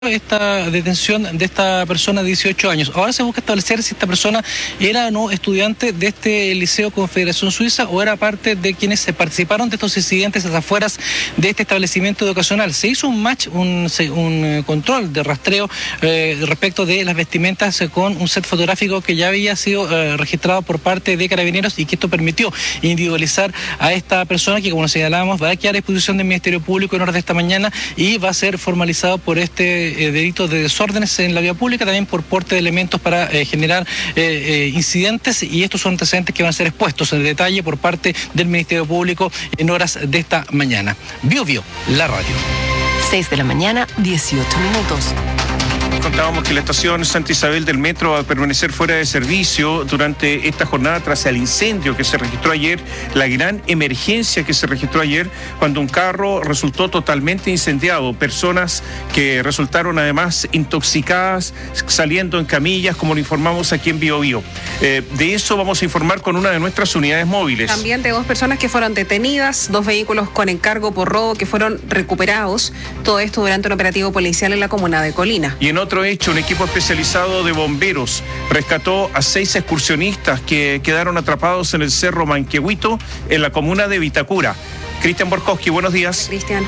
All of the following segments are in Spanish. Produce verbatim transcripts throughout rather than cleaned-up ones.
esta detención de esta persona de dieciocho años. Ahora se busca establecer si esta persona era o no estudiante de este Liceo Confederación Suiza o era parte de quienes se participaron de estos incidentes a las afueras de este establecimiento educacional. Se hizo un match, un, un control de rastreo eh, respecto de las vestimentas eh, con un set fotográfico que ya había sido eh, registrado por parte de Carabineros y que esto permitió individualizar a esta persona que, como señalábamos, va a quedar a disposición del Ministerio Público en horas de esta mañana y va a ser formalizado por este Eh, delitos de desórdenes en la vía pública, también por porte de elementos para eh, generar eh, eh, incidentes, y estos son antecedentes que van a ser expuestos en detalle por parte del Ministerio Público en horas de esta mañana. Bio Bio, la radio. seis de la mañana, dieciocho minutos. Contábamos que la estación Santa Isabel del metro va a permanecer fuera de servicio durante esta jornada tras el incendio que se registró ayer, la gran emergencia que se registró ayer cuando un carro resultó totalmente incendiado. Personas que resultaron además intoxicadas, saliendo en camillas, como lo informamos aquí en Bio Bio. Eh, de eso vamos a informar con una de nuestras unidades móviles. También de dos personas que fueron detenidas, dos vehículos con encargo por robo que fueron recuperados. Todo esto durante un operativo policial en la comuna de Colina. Y en otro hecho, un equipo especializado de bomberos rescató a seis excursionistas que quedaron atrapados en el Cerro Manquehuito, en la comuna de Vitacura. Cristian Borkowski, buenos días. Cristian.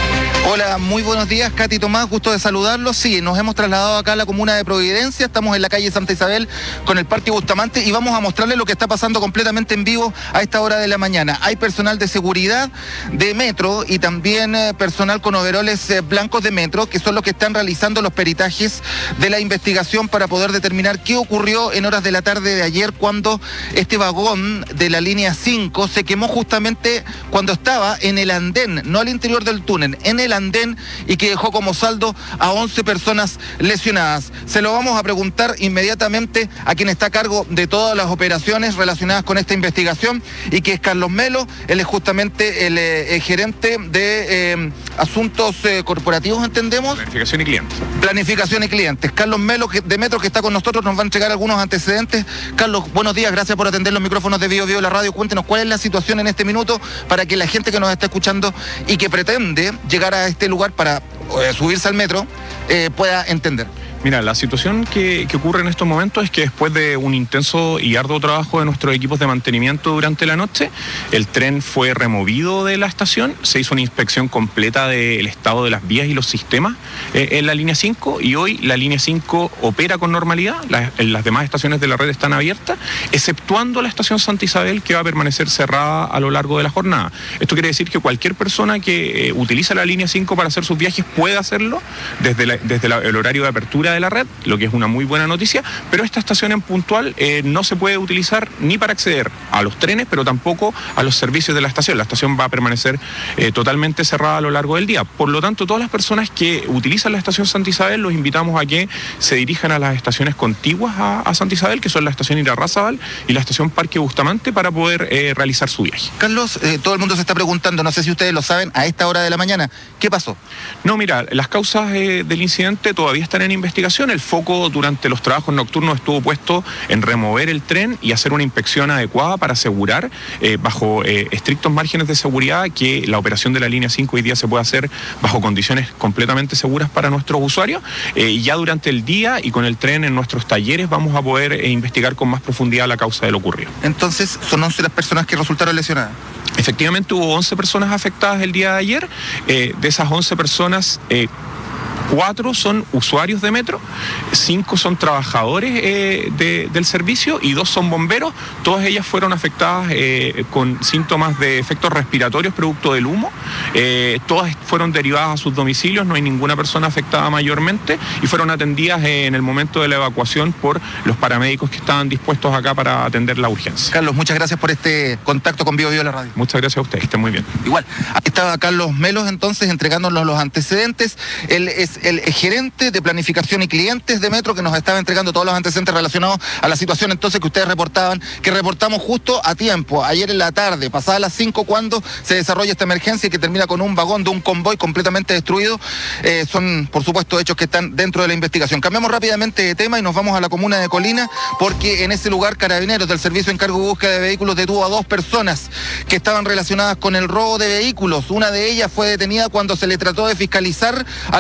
Hola, muy buenos días, Katy Tomás, gusto de saludarlos. Sí, nos hemos trasladado acá a la comuna de Providencia, estamos en la calle Santa Isabel con el Parque Bustamante y vamos a mostrarles lo que está pasando completamente en vivo a esta hora de la mañana. Hay personal de seguridad de metro y también eh, personal con overoles eh, blancos de metro, que son los que están realizando los peritajes de la investigación para poder determinar qué ocurrió en horas de la tarde de ayer cuando este vagón de la línea cinco se quemó justamente cuando estaba en el andén, no al interior del túnel, en el andén, y que dejó como saldo a once personas lesionadas. Se lo vamos a preguntar inmediatamente a quien está a cargo de todas las operaciones relacionadas con esta investigación y que es Carlos Melo. Él es justamente el, eh, el gerente de eh, asuntos eh, corporativos, entendemos. Planificación y clientes. Planificación y clientes. Carlos Melo que, de Metro, que está con nosotros, nos va a entregar algunos antecedentes. Carlos, buenos días, gracias por atender los micrófonos de Bio Bio la radio. Cuéntenos cuál es la situación en este minuto para que la gente que nos está escuchando y que pretende llegar a este lugar para eh, subirse al metro eh, pueda entender. Mira, la situación que, que ocurre en estos momentos es que después de un intenso y arduo trabajo de nuestros equipos de mantenimiento durante la noche, el tren fue removido de la estación, se hizo una inspección completa del estado de las vías y los sistemas eh, en la línea cinco, y hoy la línea cinco opera con normalidad, las, las demás estaciones de la red están abiertas, exceptuando la estación Santa Isabel, que va a permanecer cerrada a lo largo de la jornada. Esto quiere decir que cualquier persona que eh, utiliza la línea cinco para hacer sus viajes puede hacerlo desde, la, desde la, el horario de apertura de la red, lo que es una muy buena noticia, pero esta estación en puntual eh, no se puede utilizar ni para acceder a los trenes, pero tampoco a los servicios de la estación. La estación va a permanecer eh, totalmente cerrada a lo largo del día. Por lo tanto, todas las personas que utilizan la estación Santa Isabel, los invitamos a que se dirijan a las estaciones contiguas a, a Santa Isabel, que son la estación Irarrázaval y la estación Parque Bustamante, para poder eh, realizar su viaje. Carlos, eh, todo el mundo se está preguntando, no sé si ustedes lo saben, a esta hora de la mañana, ¿qué pasó? No, mira, las causas eh, del incidente todavía están en investigación. El foco durante los trabajos nocturnos estuvo puesto en remover el tren y hacer una inspección adecuada para asegurar, eh, bajo eh, estrictos márgenes de seguridad, que la operación de la línea cinco hoy día se pueda hacer bajo condiciones completamente seguras para nuestros usuarios. Eh, y ya durante el día y con el tren en nuestros talleres vamos a poder eh, investigar con más profundidad la causa de lo ocurrido. Entonces, ¿son once las personas que resultaron lesionadas? Efectivamente, hubo once personas afectadas el día de ayer. Eh, de esas once personas, eh, cuatro son usuarios de metro, cinco son trabajadores eh, de, del servicio y dos son bomberos. Todas ellas fueron afectadas eh, con síntomas de efectos respiratorios producto del humo. Eh, todas fueron derivadas a sus domicilios, no hay ninguna persona afectada mayormente, y fueron atendidas eh, en el momento de la evacuación por los paramédicos que estaban dispuestos acá para atender la urgencia. Carlos, muchas gracias por este contacto con Bio Bio la radio. Muchas gracias a ustedes, que estén muy bien. Igual, aquí estaba Carlos Melos entonces entregándonos los antecedentes. Él es el gerente de planificación y clientes de Metro, que nos estaba entregando todos los antecedentes relacionados a la situación entonces que ustedes reportaban, que reportamos justo a tiempo, ayer en la tarde, pasadas las cinco, cuando se desarrolla esta emergencia y que termina con un vagón de un convoy completamente destruido. Eh, son, por supuesto, hechos que están dentro de la investigación. Cambiamos rápidamente de tema y nos vamos a la comuna de Colina, porque en ese lugar Carabineros del Servicio de Encargo y Búsqueda de Vehículos detuvo a dos personas que estaban relacionadas con el robo de vehículos. Una de ellas fue detenida cuando se le trató de fiscalizar al automóvil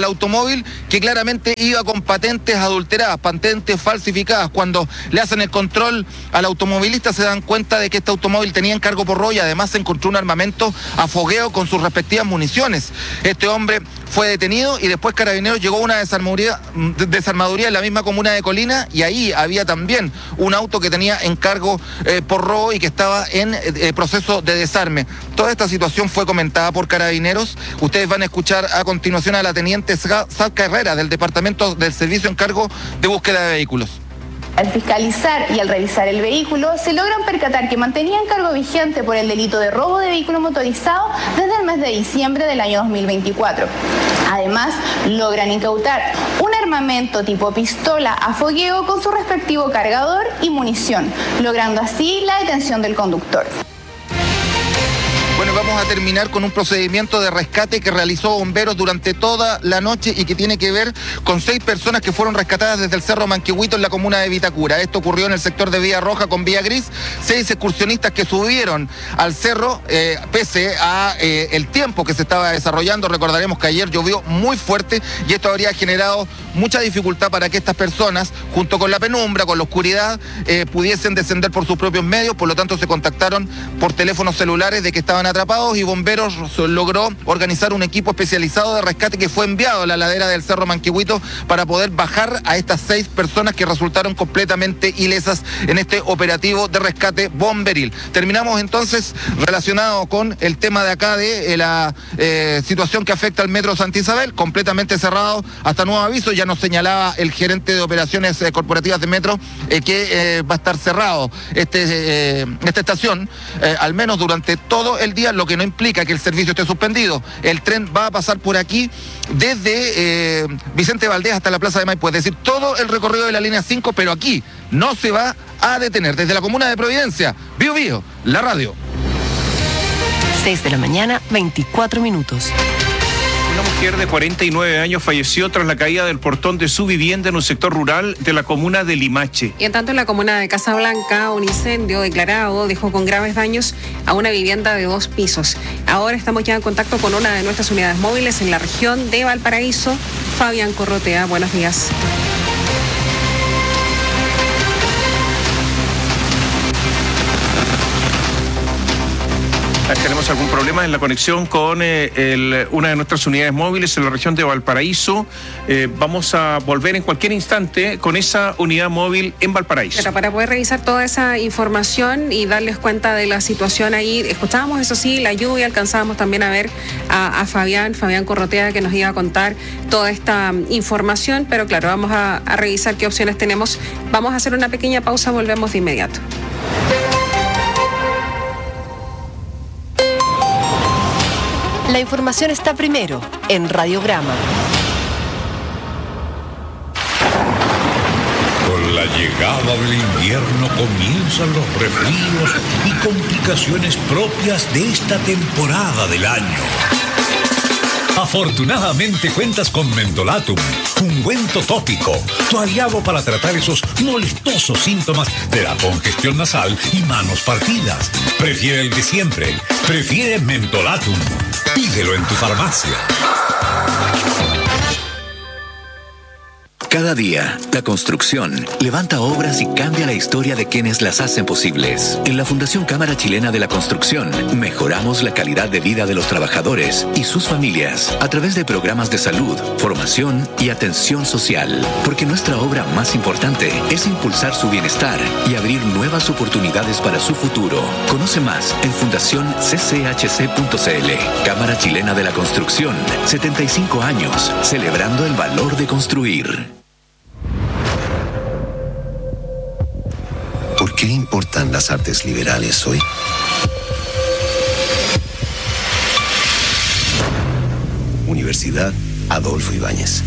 automóvil que claramente iba con patentes adulteradas, patentes falsificadas. Cuando le hacen el control al automovilista se dan cuenta de que este automóvil tenía encargo por robo y además se encontró un armamento a fogueo con sus respectivas municiones. Este hombre fue detenido y después Carabineros llegó a una desarmaduría, desarmaduría en la misma comuna de Colina y ahí había también un auto que tenía encargo eh, por robo y que estaba en eh, proceso de desarme. Toda esta situación fue comentada por Carabineros. Ustedes van a escuchar a continuación a la teniente Salca Herrera del Departamento del Servicio Encargo de Búsqueda de Vehículos. Al fiscalizar y al revisar el vehículo, se logran percatar que mantenía encargo vigente por el delito de robo de vehículo motorizado desde el mes de diciembre del año dos mil veinticuatro. Además, logran incautar un armamento tipo pistola a fogueo con su respectivo cargador y munición, logrando así la detención del conductor. Bueno, vamos a terminar con un procedimiento de rescate que realizó bomberos durante toda la noche y que tiene que ver con seis personas que fueron rescatadas desde el Cerro Manquehuito en la comuna de Vitacura. Esto ocurrió en el sector de Vía Roja con Vía Gris. Seis excursionistas que subieron al cerro eh, pese a eh, el tiempo que se estaba desarrollando. Recordaremos que ayer llovió muy fuerte y esto habría generado mucha dificultad para que estas personas, junto con la penumbra, con la oscuridad, eh, pudiesen descender por sus propios medios. Por lo tanto, se contactaron por teléfonos celulares de que estaban atrapados y Bomberos logró organizar un equipo especializado de rescate que fue enviado a la ladera del Cerro Manquehuito para poder bajar a estas seis personas que resultaron completamente ilesas en este operativo de rescate bomberil. Terminamos entonces relacionado con el tema de acá de eh, la eh, situación que afecta al Metro Santa Isabel, completamente cerrado hasta nuevo aviso. Ya nos señalaba el gerente de operaciones eh, corporativas de Metro eh, que eh, va a estar cerrado este, eh, esta estación, eh, al menos durante todo el día, lo que no implica que el servicio esté suspendido. El tren va a pasar por aquí desde eh, Vicente Valdés hasta la Plaza de Maipú, es decir, todo el recorrido de la línea cinco, pero aquí no se va a detener. Desde la comuna de Providencia, Bío Bío, la radio. seis de la mañana, veinticuatro minutos. Una mujer de cuarenta y nueve años falleció tras la caída del portón de su vivienda en un sector rural de la comuna de Limache. Y en tanto, en la comuna de Casablanca, un incendio declarado dejó con graves daños a una vivienda de dos pisos. Ahora estamos ya en contacto con una de nuestras unidades móviles en la región de Valparaíso, Fabián Corrotea. Buenos días. Tenemos algún problema en la conexión con eh, el, una de nuestras unidades móviles en la región de Valparaíso. Eh, vamos a volver en cualquier instante con esa unidad móvil en Valparaíso. Pero para poder revisar toda esa información y darles cuenta de la situación ahí, escuchábamos eso sí, la lluvia, alcanzábamos también a ver a, a Fabián, Fabián Corrotea, que nos iba a contar toda esta información, pero claro, vamos a, a revisar qué opciones tenemos. Vamos a hacer una pequeña pausa, volvemos de inmediato. La información está primero en Radiograma. Con la llegada del invierno comienzan los resfríos y complicaciones propias de esta temporada del año. Afortunadamente cuentas con Mentolatum, ungüento tópico, tu aliado para tratar esos molestosos síntomas de la congestión nasal y manos partidas. Prefiere el de siempre, prefiere Mentolatum. Pídelo en tu farmacia. Cada día, la construcción levanta obras y cambia la historia de quienes las hacen posibles. En la Fundación Cámara Chilena de la Construcción, mejoramos la calidad de vida de los trabajadores y sus familias a través de programas de salud, formación y atención social. Porque nuestra obra más importante es impulsar su bienestar y abrir nuevas oportunidades para su futuro. Conoce más en fundación c c h c punto c l. Cámara Chilena de la Construcción, setenta y cinco años, celebrando el valor de construir. ¿Por qué importan las artes liberales hoy? Universidad Adolfo Ibáñez.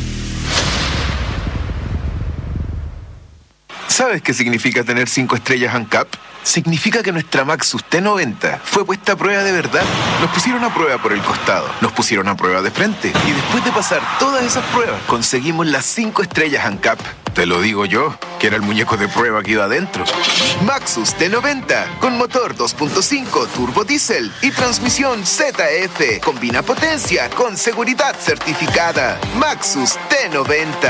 ¿Sabes qué significa tener cinco estrellas ANCAP? Significa que nuestra Maxus T noventa fue puesta a prueba de verdad. Nos pusieron a prueba por el costado, nos pusieron a prueba de frente y después de pasar todas esas pruebas conseguimos las cinco estrellas ANCAP. Te lo digo yo, que era el muñeco de prueba que iba adentro. Maxus T noventa, con motor dos punto cinco turbo diésel y transmisión Z F. Combina potencia con seguridad certificada. Maxus T noventa.